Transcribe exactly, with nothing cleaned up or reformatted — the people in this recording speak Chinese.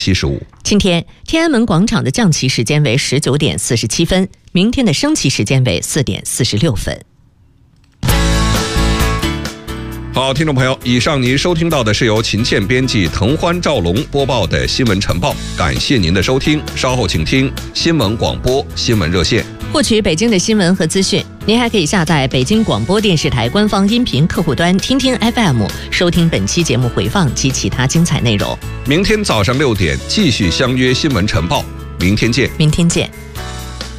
七十五。 今天天安门广场的降旗时间为十九点四十七分，明天的升旗时间为四点四十六分。 好，听众朋友，以上您收听到的是由秦倩编辑、滕欢、赵龙播报的新闻晨报，感谢您的收听，稍后请听新闻广播新闻热线。 获取北京的新闻和资讯，您还可以下载北京广播电视台官方音频客户端听听 F M， 收听本期节目回放及其他精彩内容。 明天早上六点继续相约新闻晨报，明天见。 明天见。